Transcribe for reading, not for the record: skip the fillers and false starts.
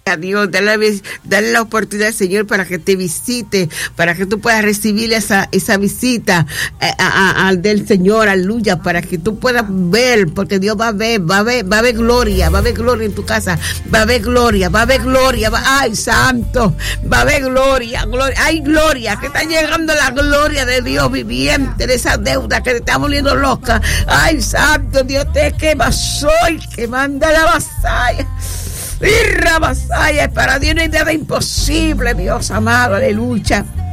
a Dios, dale la oportunidad al Señor para que te visite, para que tú puedas recibir esa visita del Señor, aleluya, para que tú puedas ver, porque Dios va a ver gloria, va a haber gloria en tu casa, va a haber gloria, ay santo, va a haber gloria, hay gloria, que está llegando la gloria de Dios viviente, de esa deuda que te está volviendo loca, ay santo, Dios te quema, soy que manda la vasalla. Para Dios no hay nada imposible, Dios amado, aleluya.